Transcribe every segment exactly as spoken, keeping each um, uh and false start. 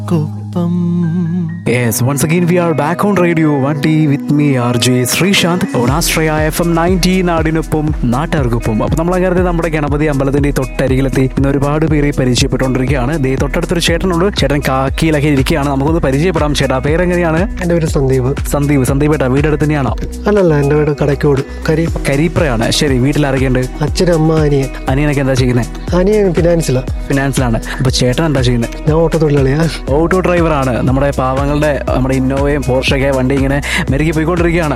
Yes, once again we are back on Radio one T with me R J Srishant on Astraya F M ninety നാടിനൊപ്പം നാട്ടുകാർക്കൊപ്പം. അപ്പോൾ നമ്മളങ്ങനെ നമ്മുടെ ഗണപതി അമ്പലത്തിന്റെ തൊട്ടരികിലെത്തി ഇന്ന് ഒരുപാട് പേരെ പരിചയപ്പെട്ടുകൊണ്ടിരിക്കുകയാണ്. ദേ തൊട്ടടുത്തൊരു ചേട്ടനുണ്ട്. ചേട്ടൻ കാക്കിയിലൊക്കെ ഇരിക്കുകയാണ്. നമുക്കൊന്ന് പരിചയപ്പെടാം. ചേട്ടാ പേരെങ്ങനെയാണ്? എന്റെ പേര് സന്ദീപ്. സന്ദീപ് സന്ദീപ് ഏട്ടാ വീട് അടുത്ത് തന്നെയാണോ? അല്ലല്ല, എന്റെ വീട് കടക്കോട് കരി കരീപ്രയാണ്. ശരി, വീട്ടിൽ ആരൊക്കെയുണ്ട്? അച്ഛൻ, അമ്മ, അനിയൻ. അനിയനൊക്കെ എന്താ ചെയ്യുന്നത്? അനിയൻ ഫിനാൻസിലാ. ഫിനാൻസിലാണ്. അപ്പൊ ചേട്ടൻ എന്താ ചെയ്യുന്നത്? ഞാൻ ഓട്ടോ തൊഴിലാളിയാ. ഓട്ടോ ഡ്രൈവറാണ്. നമ്മുടെ പാവങ്ങളുടെ നമ്മുടെ ഇന്നോവയും പോർഷൊക്കെ വണ്ടി ഇങ്ങനെ മെരുകി പോയിക്കൊണ്ടിരിക്കുകയാണ്.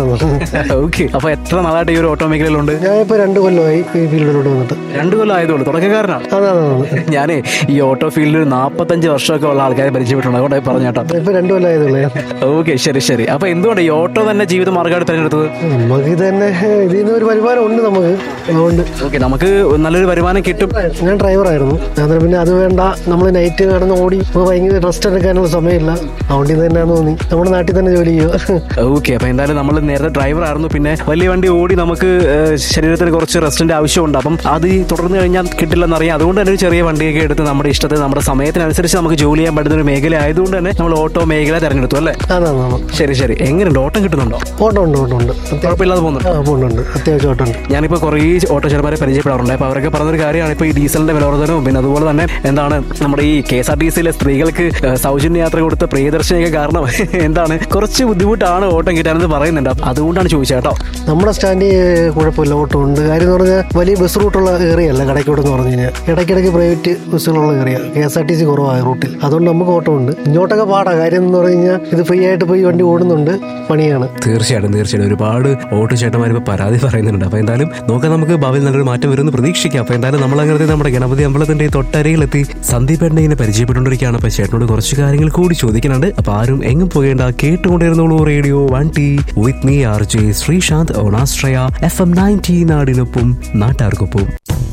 ഓക്കെ. അപ്പൊ എത്ര നാളായിട്ട് ഈ ഒരു ഓട്ടോ മേഖലയിലുണ്ട്? ഞാൻ ഇപ്പൊ രണ്ടു കൊല്ലമായി ഈ ഫീൽഡിലോട്ട് വന്നിട്ട്. രണ്ടു കൊല്ലം ആയതുള്ളൂ. തുടക്കക്കാരനാണ്. ഞാനേ ഈ ഓട്ടോ ഫീൽഡിൽ നാപ്പത്തഞ്ച് വർഷമൊക്കെ ഉള്ള ആൾക്കാരെ പരിചയപ്പെട്ടുണ്ട്. അതുകൊണ്ട് പറഞ്ഞേട്ടോ ഇപ്പൊ രണ്ടു കൊല്ലം ആയതുള്ളൂ. ഓക്കെ, ശരി ശരി. അപ്പൊ എന്തുകൊണ്ട് ഈ ഓട്ടോ തന്നെ ജീവിത മാർഗ്ഗമായിട്ട് തിരഞ്ഞെടുത്തത്? നമുക്ക് ഇത് തന്നെ ഇതിൽ നിന്ന് ഒരു വരുമാനം ഉണ്ട് നമുക്ക്. അതുകൊണ്ട് ഓക്കെ, നമുക്ക് നല്ലൊരു വരുമാനം കിട്ടും. ഞാൻ ഡ്രൈവറായിരുന്നു. അന്നേരം പിന്നെ അത് വേണ്ട, നമ്മൾ നൈറ്റ് കിടന്ന് ഓടി ഭയങ്കര റെസ്റ്റ് എടുക്കാനുള്ള സമയമില്ല. അതുകൊണ്ട് ഇത് തന്നെ തോന്നി നമ്മുടെ നാട്ടിൽ തന്നെ ജോലി ചെയ്യുക. ഓക്കെ. അപ്പൊ എന്തായാലും നമ്മൾ നേരത്തെ ഡ്രൈവർ ആയിരുന്നു. പിന്നെ വലിയ വണ്ടി ഓടി നമുക്ക് ശരീരത്തിന് കുറച്ച് റെസ്റ്റിന്റെ ആവശ്യമുണ്ട്. അപ്പം അത് തുടർന്ന് കഴിഞ്ഞാൽ കിട്ടില്ലെന്നറിയാം. അതുകൊണ്ട് തന്നെ ഒരു ചെറിയ വണ്ടിയൊക്കെ എടുത്ത് നമ്മുടെ ഇഷ്ടത്തിന് നമ്മുടെ സമയത്തിനനുസരിച്ച് നമുക്ക് ജോലി ചെയ്യാൻ പറ്റുന്ന ഒരു മേഖല ആയതുകൊണ്ട് തന്നെ നമ്മൾ ഓട്ടോ മേഖല തെരഞ്ഞെടുത്തു അല്ലേ? ശരി ശരി. എങ്ങനെയുണ്ട്? ഓട്ടം കിട്ടുന്നുണ്ടോ? ഓട്ടോ ഉണ്ട് ഓട്ടോ ഉണ്ട് കുഴപ്പമില്ലാതെ പോകുന്നുണ്ട്. അത്യാവശ്യം ഓട്ടോ ഉണ്ട്. ഞാനിപ്പോ കുറേ ഓട്ടോക്കാരെ പരിചയപ്പെടാറുണ്ട്. അപ്പൊ അവരൊക്കെ പറഞ്ഞൊരു കാര്യമാണ് ഇപ്പൊ ഈ ഡീസലിന്റെ വിലവർദ്ധനവും പിന്നെ അതുപോലെ തന്നെ എന്താണ് നമ്മുടെ ഈ കെ എസ് ആർ ടി സിയിലെ സ്ത്രീകൾക്ക് സൗജന്യ യാത്ര കൊടുത്ത പ്രിയദർശിനിയൊക്കെ കാരണം എന്താണ് കുറച്ച് ബുദ്ധിമുട്ടാണ് ഓട്ടം കിട്ടാനെന്ന് പറയുന്നുണ്ട്. അതുകൊണ്ടാണ് ചോദിച്ചത് കേട്ടോ. നമ്മുടെ സ്റ്റാൻഡിൽ കുഴപ്പമില്ല, ഓട്ടോ ഉണ്ട്. കാര്യം എന്ന് പറഞ്ഞാൽ വലിയ ബസ് റൂട്ടുള്ള ഏറിയ അല്ല കടക്കോട് എന്ന് പറഞ്ഞു കഴിഞ്ഞാൽ. ഇടയ്ക്കിടയ്ക്ക് പ്രൈവറ്റ് ബസ്സുകളുള്ള ഏറിയ. K S R T C കുറവായ റൂട്ടിൽ. അതുകൊണ്ട് നമുക്ക് ഓട്ടോ ഉണ്ട്. ഇങ്ങോട്ടൊക്കെ പാടാ. കാര്യം എന്ന് പറഞ്ഞു കഴിഞ്ഞാൽ ഇത് ഫ്രീ ആയിട്ട് പോയി വണ്ടി ഓടുന്നുണ്ട്, പണിയാണ്. തീർച്ചയായിട്ടും തീർച്ചയായിട്ടും ഒരുപാട് ഓട്ടോ ചേട്ടന്മാർ ഇപ്പോൾ പരാതി പറയുന്നുണ്ട്. അപ്പോൾ എന്തായാലും നോക്കാം, നമുക്ക് ഭാവിയിൽ നല്ലൊരു മാറ്റം വരുമെന്ന് പ്രതീക്ഷിക്കാം. അപ്പോൾ എന്തായാലും നമ്മൾ അങ്ങനെ നമ്മുടെ ഗണപതി അമ്പലത്തിന്റെ തൊട്ടരയിലെത്തി സന്ദീപേട്ടനെ ഇങ്ങനെ പരിചയപ്പെട്ടുകൊണ്ടിരിക്കുകയാണ്. അപ്പോൾ ചേട്ടനോട് കുറച്ച് കാര്യങ്ങൾ കൂടി ചോദിക്കുന്നുണ്ട്. അപ്പോൾ ആരും എങ്ങും പോകേണ്ട, കേട്ടുകൊണ്ടിരുന്നോളൂ radio one T with me R J Sreesanth on ആസ്ട്രയ F M ninety നാടിനൊപ്പം നാട്ടാർക്കൊപ്പം.